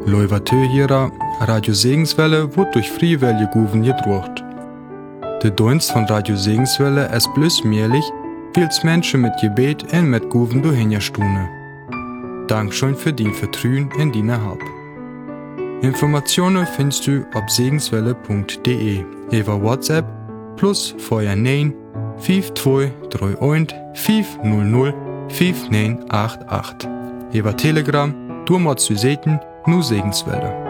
Leuvatö Radio Segenswelle wird durch Freiwillige Guven gedruckt. Der Dienst von Radio Segenswelle ist bloß möglich, weil es Menschen mit Gebet und mit Guven durchhinterstunden. Dankeschön für dein Vertrauen in deine Hab. Informationen findest du auf segenswelle.de über WhatsApp plus vorher 9 5231 500 5988. Über Telegram, du musst du sehen, nur Segenswelle.